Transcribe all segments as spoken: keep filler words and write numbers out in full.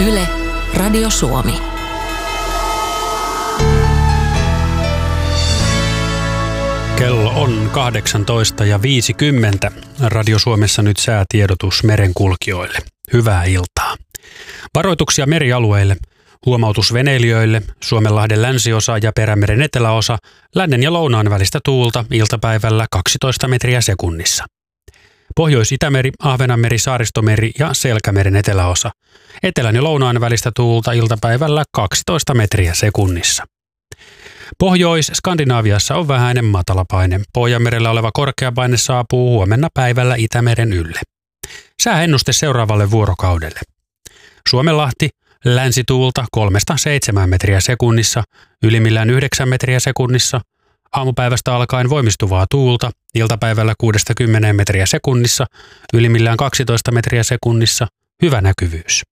Yle, Radio Suomi. Kello on kahdeksantoista ja viisikymmentä. Radio Suomessa nyt säätiedotus merenkulkijoille. Hyvää iltaa. Varoituksia merialueille. Huomautus veneilijöille, Suomenlahden länsiosa ja Perämeren eteläosa, lännen ja lounaan välistä tuulta iltapäivällä kaksitoista metriä sekunnissa. Pohjois-Itämeri, Ahvenanmeri, Saaristomeri ja Selkämeren eteläosa. Etelän ja lounaan välistä tuulta iltapäivällä kaksitoista metriä sekunnissa. Pohjois-Skandinaaviassa on vähäinen matalapaine. Pohjanmerellä oleva korkeapaine saapuu huomenna päivällä Itämeren ylle. Sääennuste seuraavalle vuorokaudelle. Suomenlahti, länsituulta kolmesta seitsemään metriä sekunnissa, ylimmillään yhdeksän metriä sekunnissa. Aamupäivästä alkaen voimistuvaa tuulta, iltapäivällä kuudesta kymmeneen metriä sekunnissa, ylimmillään kaksitoista metriä sekunnissa, hyvä näkyvyys.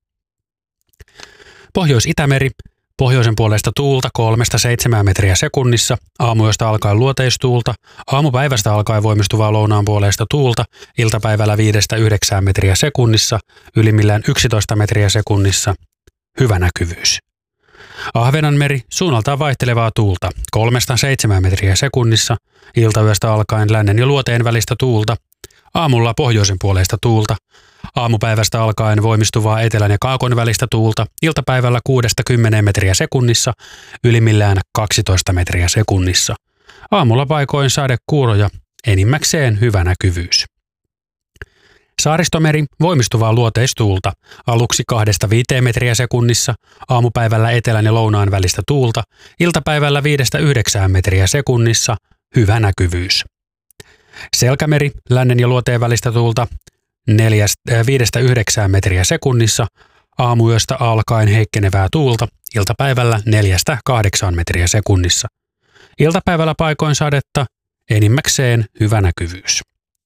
Pohjois-Itämeri, pohjoisen puolesta tuulta kolmesta seitsemään metriä sekunnissa, aamuyöstä alkaen luoteistuulta, aamupäivästä alkaen voimistuvaa lounaan puolesta tuulta, iltapäivällä viidestä yhdeksään metriä sekunnissa, ylimmillään yksitoista metriä sekunnissa, hyvä näkyvyys. Ahvenanmeri, suunnaltaan vaihtelevaa tuulta, kolmesta seitsemään metriä sekunnissa, iltayöstä alkaen lännen ja luoteen välistä tuulta, aamulla pohjoisen puoleista tuulta, aamupäivästä alkaen voimistuvaa etelän ja kaakon välistä tuulta, iltapäivällä kuudesta kymmeneen metriä sekunnissa, ylimmillään kaksitoista metriä sekunnissa. Aamulla paikoin sadekuuroja, enimmäkseen hyvä näkyvyys. Saaristomeri, voimistuvaa luoteistuulta, aluksi kahdesta viiteen metriä sekunnissa, aamupäivällä etelän ja lounaan välistä tuulta, iltapäivällä viidestä yhdeksään metriä sekunnissa, hyvä näkyvyys. Selkämeri, lännen ja luoteen välistä tuulta, viidestä yhdeksään metriä sekunnissa, aamuyöstä alkaen heikkenevää tuulta, iltapäivällä neljästä kahdeksaan metriä sekunnissa. Iltapäivällä paikoin sadetta, enimmäkseen hyvä näkyvyys.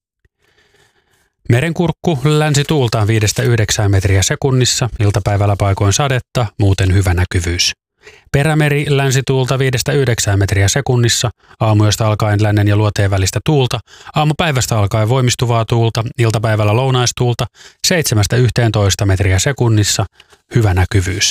Merenkurkku, länsituultaan viidestä yhdeksään metriä sekunnissa, iltapäivällä paikoin sadetta, muuten hyvä näkyvyys. Perämeri, länsituulta viidestä yhdeksään metriä sekunnissa, aamuyöstä alkaen lännen ja luoteen välistä tuulta, aamupäivästä alkaen voimistuvaa tuulta, iltapäivällä lounaistuulta, seitsemästä yhteentoista metriä sekunnissa, hyvä näkyvyys.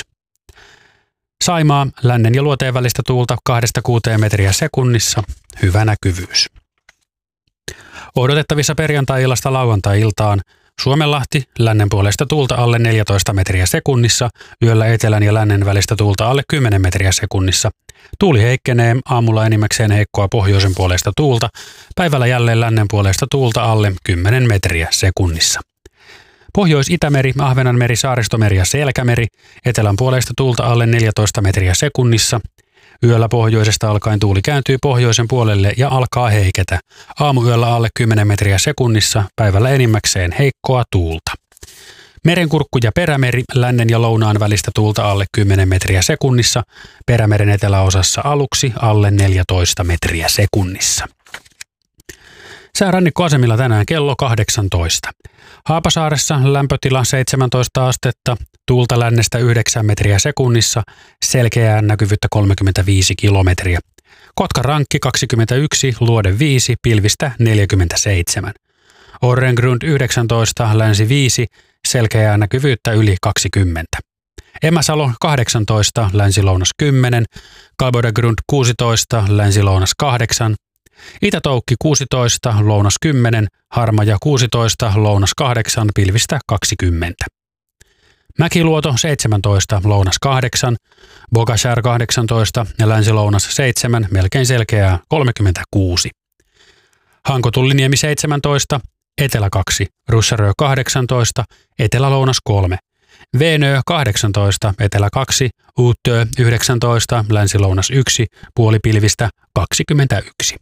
Saimaa, lännen ja luoteen välistä tuulta, kahdesta kuuteen metriä sekunnissa, hyvä näkyvyys. Odotettavissa perjantai-illasta lauantai-iltaan Suomenlahti, lännen puolesta tuulta alle neljätoista metriä sekunnissa, yöllä etelän ja lännen välistä tuulta alle kymmenen metriä sekunnissa. Tuuli heikkenee, aamulla enimmäkseen heikkoa pohjoisen puolesta tuulta, päivällä jälleen lännen puolesta tuulta alle kymmenen metriä sekunnissa. Pohjois-Itämeri, Ahvenanmeri, Saaristomeri ja Selkämeri, etelän puolesta tuulta alle neljätoista metriä sekunnissa. Yöllä pohjoisesta alkaen tuuli kääntyy pohjoisen puolelle ja alkaa heiketä. Aamuyöllä alle kymmenen metriä sekunnissa, päivällä enimmäkseen heikkoa tuulta. Merenkurkku ja Perämeri, lännen ja lounaan välistä tuulta alle kymmenen metriä sekunnissa, Perämeren eteläosassa aluksi alle neljätoista metriä sekunnissa. Säärannikkoasemilla tänään kello kahdeksantoista. Haapasaaressa lämpötila seitsemäntoista astetta, tuulta lännestä yhdeksän metriä sekunnissa, selkeää näkyvyyttä kolmekymmentäviisi kilometriä. Kotkarankki kaksikymmentäyksi, luode viisi, pilvistä neljäkymmentäseitsemän. Orrengrund yhdeksäntoista, länsi viisi, selkeää näkyvyyttä yli kaksikymmentä. Emäsalo kahdeksantoista, länsi-lounas kymmenen, Kalbodegrund kuusitoista, länsi-lounas kahdeksan, Itä-Toukki kuusitoista, lounas kymmenen, Harmaja kuusitoista, lounas kahdeksan, pilvistä kaksikymmentä. Mäkiluoto seitsemäntoista, lounas kahdeksan, Bogashär kahdeksantoista ja länsi-lounas seitsemän, melkein selkeää kolmekymmentäkuusi. Hankotulliniemi seitsemäntoista, etelä kaksi, Russarö kahdeksantoista, etelä-lounas kolme. Veenö kahdeksantoista, etelä kaksi, Uutö yhdeksäntoista, länsi-lounas yksi, puolipilvistä kaksikymmentäyksi.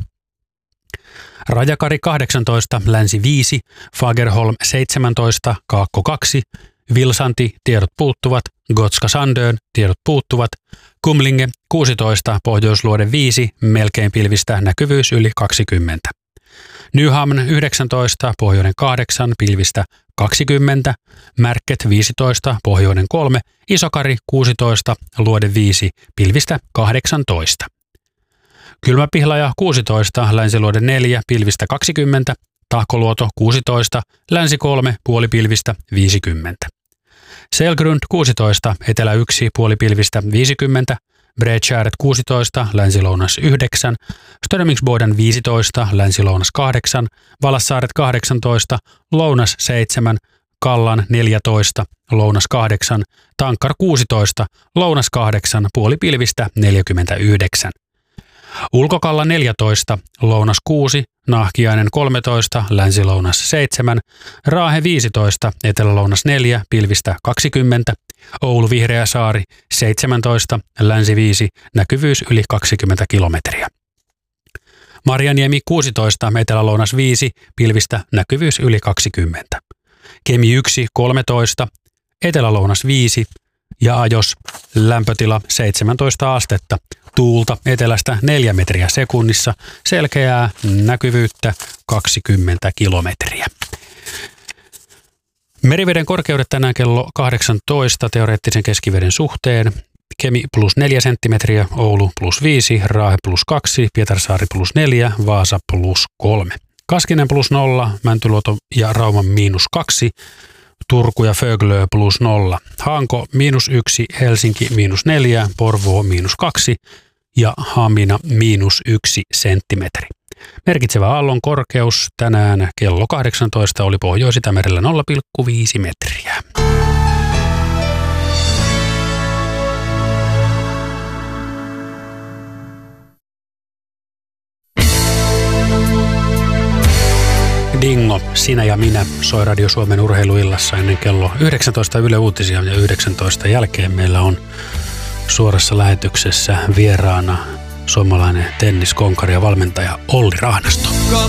Rajakari kahdeksantoista, länsi viisi, Fagerholm seitsemäntoista, Kaakko kaksi, Vilsanti, tiedot puuttuvat, Gotska Sandön, tiedot puuttuvat, Kumlinge kuusitoista, pohjoisluode viisi, melkein pilvistä, näkyvyys yli kaksikymmentä. Nyhamn yhdeksäntoista, pohjoinen kahdeksan, pilvistä kaksikymmentä, Märket viisitoista, pohjoinen kolme, Isokari kuusitoista, luode viisi, pilvistä kahdeksantoista. Kylmäpihlaja kuusitoista, länsiluode neljä, pilvistä kaksikymmentä, Tahkoluoto kuusitoista, länsi kolme, puolipilvistä viisikymmentä. Selgrund kuusitoista, etelä yksi, puolipilvistä viisikymmentä, Bredskäret kuusitoista, länsi-lounas yhdeksän, Stödemingsboden viisitoista, länsi-lounas kahdeksan, Valassaaret kahdeksantoista, lounas seitsemän, Kallan neljätoista, lounas kahdeksan, Tankkar kuusitoista, lounas kahdeksan, puolipilvistä neljäkymmentäyhdeksän. Ulkokalla neljätoista, lounas kuusi, Nahkiainen kolmetoista, länsi-lounas seitsemän, Raahe viisitoista, etelä-lounas neljä, pilvistä kaksikymmentä, Oulu Vihreäsaari seitsemäntoista, länsi viisi, näkyvyys yli kaksikymmentä kilometriä. Marjaniemi kuusitoista, etelä-lounas viisi, pilvistä näkyvyys yli kaksikymmentä. Kemi yksi kolmetoista, etelä-lounas viisi ja Ajos lämpötila seitsemäntoista astetta. Tuulta etelästä neljä metriä sekunnissa, selkeää näkyvyyttä kaksikymmentä kilometriä. Meriveden korkeudet tänään kello kahdeksantoista teoreettisen keskiveden suhteen. Kemi plus neljä senttimetriä, Oulu plus viisi, Raahe plus kaksi, Pietarsaari plus neljä, Vaasa plus kolme. Kaskinen plus nolla, Mäntyluoto ja Rauma miinus kaksi, Turku ja Föglö plus nolla. Hanko miinus yksi, Helsinki miinus neljä, Porvoo miinus kaksi ja Hamina miinus yksi senttimetri. Merkitsevä aallon korkeus tänään kello kahdeksantoista oli Pohjois-Itämerellä nolla pilkku viisi metriä. Dingo, sinä ja minä soi Radio Suomen urheiluillassa ennen kello yhdeksäntoista Yle Uutisia ja yhdeksäntoista jälkeen meillä on suorassa lähetyksessä vieraana suomalainen tenniskonkari ja valmentaja Olli Rahnasto.